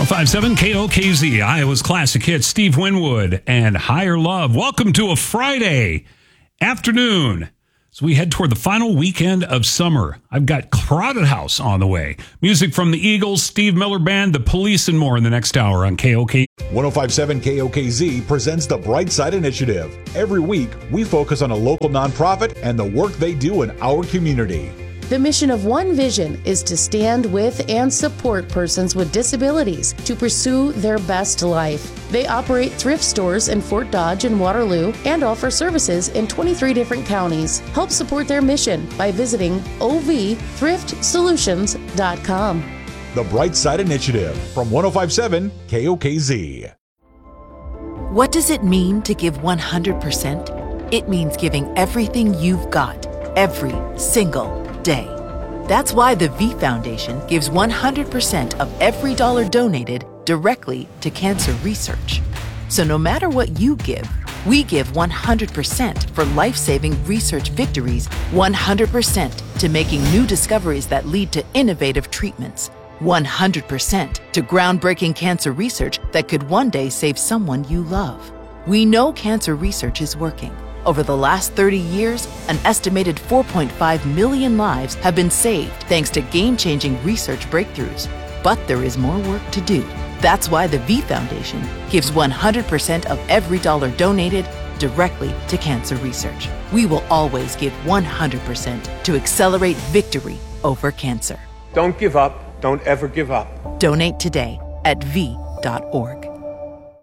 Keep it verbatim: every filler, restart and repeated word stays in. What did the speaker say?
five point seven K O K Z, Iowa's classic hit, Steve Winwood and Higher Love. Welcome to a Friday afternoon. So we head toward the final weekend of summer. I've got Crowded House on the way. Music from the Eagles, Steve Miller Band, The Police, and more in the next hour on K O K. one oh five point seven K O K Z presents the Bright Side Initiative. Every week, we focus on a local nonprofit and the work they do in our community. The mission of One Vision is to stand with and support persons with disabilities to pursue their best life. They operate thrift stores in Fort Dodge and Waterloo and offer services in twenty-three different counties. Help support their mission by visiting O V thrift solutions dot com. The Bright Side Initiative from one oh five point seven K O K Z. What does it mean to give one hundred percent? It means giving everything you've got, every single day. That's why the V Foundation gives one hundred percent of every dollar donated directly to cancer research. So no matter what you give, we give one hundred percent for life-saving research victories, one hundred percent to making new discoveries that lead to innovative treatments, one hundred percent to groundbreaking cancer research that could one day save someone you love. We know cancer research is working. Over the last thirty years, an estimated four point five million lives have been saved thanks to game-changing research breakthroughs. But there is more work to do. That's why the V Foundation gives one hundred percent of every dollar donated directly to cancer research. We will always give one hundred percent to accelerate victory over cancer. Don't give up. Don't ever give up. Donate today at V dot org.